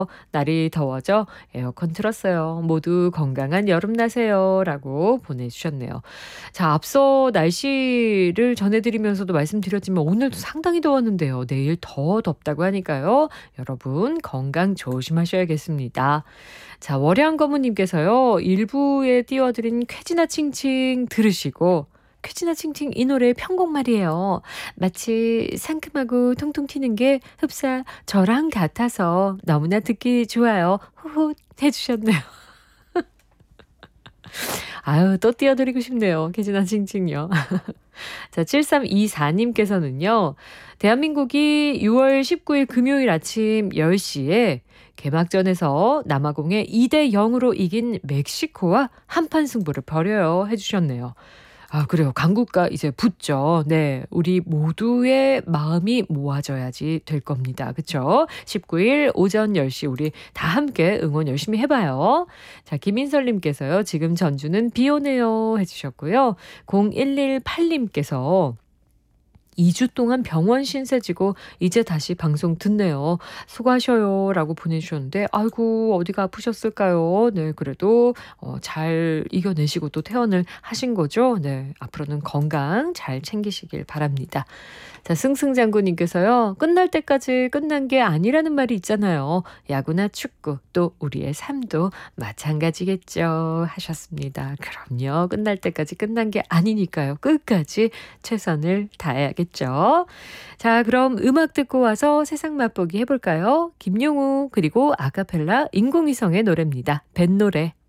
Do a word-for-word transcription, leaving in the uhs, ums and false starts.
날이 더워져 에어컨 틀었어요. 모두 건강한 여름 나세요. 라고 보내주셨네요. 자, 앞서 날씨를 전해드리면서도 말씀드렸지만 오늘도 상당히 더웠는데요. 내일 더 덥다고 하니까요. 여러분 건강 조심하셔야겠습니다. 자, 월양거무님께서요. 일부에 띄워드린 쾌지나 칭칭 들으시고 퀴즈나 칭칭 이 노래 편곡 말이에요. 마치 상큼하고 통통 튀는 게 흡사 저랑 같아서 너무나 듣기 좋아요. 후후 해주셨네요. 아유, 또 띄워드리고 싶네요. 퀴즈나 칭칭요. 자, 칠삼이사님께서는요. 대한민국이 유월 십구일 금요일 아침 열 시에 개막전에서 남아공의 이 대 영으로 이긴 멕시코와 한판 승부를 벌여요. 해주셨네요. 아, 그래요. 강국과 이제 붙죠. 네. 우리 모두의 마음이 모아져야지 될 겁니다. 그쵸? 십구일 오전 열 시 우리 다 함께 응원 열심히 해봐요. 자, 김인설님께서요. 지금 전주는 비 오네요. 해주셨고요. 공일일팔님께서 이 주 동안 병원 신세지고 이제 다시 방송 듣네요. 수고하셔요. 라고 보내주셨는데 아이고 어디가 아프셨을까요? 네, 그래도 어, 잘 이겨내시고 또 퇴원을 하신 거죠. 네, 앞으로는 건강 잘 챙기시길 바랍니다. 자, 승승장구님께서요. 끝날 때까지 끝난 게 아니라는 말이 있잖아요. 야구나 축구 또 우리의 삶도 마찬가지겠죠. 하셨습니다. 그럼요. 끝날 때까지 끝난 게 아니니까요. 끝까지 최선을 다해야겠죠. 자, 그럼 음악 듣고 와서 세상 맛보기 해볼까요? 김용우 그리고 아카펠라 인공위성의 노래입니다. 뱃노래.